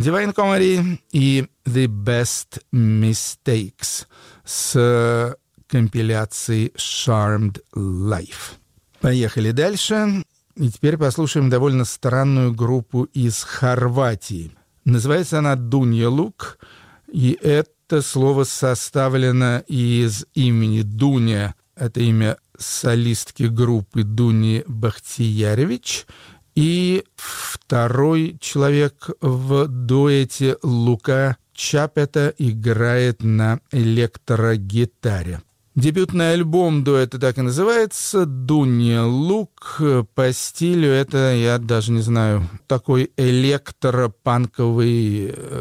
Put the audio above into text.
Divine Comedy и The Best Mistakes с компиляцией Charmed Life. Поехали дальше. И теперь послушаем довольно странную группу из Хорватии. Называется она Dunja Luk, и это слово составлено из имени Дуня. Это имя солистки группы Дуни Бахтияревич. И второй человек в дуэте Лука Чапета играет на электрогитаре. Дебютный альбом дуэта так и называется «Dunja Luk». По стилю это, я даже не знаю, такой электропанковый